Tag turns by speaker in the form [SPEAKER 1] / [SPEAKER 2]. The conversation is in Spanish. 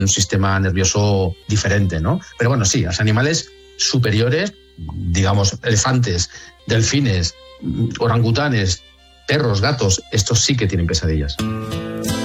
[SPEAKER 1] un sistema nervioso diferente, ¿no? Pero bueno, sí, los animales superiores, digamos, elefantes, delfines, orangutanes, perros, gatos, estos sí que tienen pesadillas.